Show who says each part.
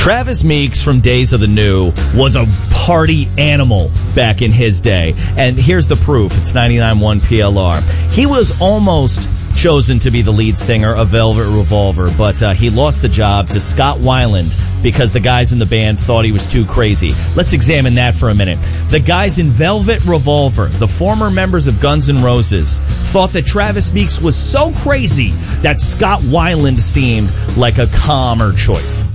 Speaker 1: Travis Meeks from Days of the New was a party animal back in his day. And here's the proof. It's 99.1 PLR. He was almost chosen to be the lead singer of Velvet Revolver, but he lost the job to Scott Weiland because the guys in the band thought he was too crazy. Let's examine that for a minute. The guys in Velvet Revolver, the former members of Guns N' Roses, thought that Travis Meeks was so crazy that Scott Weiland seemed like a calmer choice.